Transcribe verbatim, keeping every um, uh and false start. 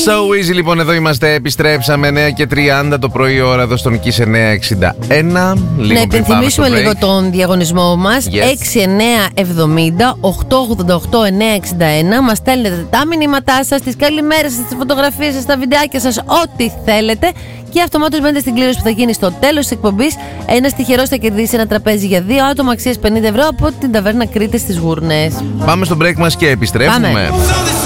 So easy, λοιπόν, εδώ είμαστε. Επιστρέψαμε εννιά και τριάντα το πρωί ώρα εδώ στον Kiss εννιά εξήντα ένα. Να υπενθυμίσουμε λίγο τον διαγωνισμό μας. Yes. έξι εννιά εβδομήντα οκτακόσια ογδόντα οκτώ εννιακόσια εξήντα ένα. Μας στέλνετε τα μηνύματά σας, τις καλημέρες σας, τις φωτογραφίες σας, τα βιντεάκια σας, ό,τι θέλετε. Και αυτομάτως μπαίνετε στην κλήρωση που θα γίνει στο τέλος της εκπομπής. Ένας τυχερός θα κερδίσει ένα τραπέζι για δύο άτομα αξίας πενήντα ευρώ από την ταβέρνα Κρήτης στις Γούρνες. Πάμε στο break μας και επιστρέφουμε. Πάμε.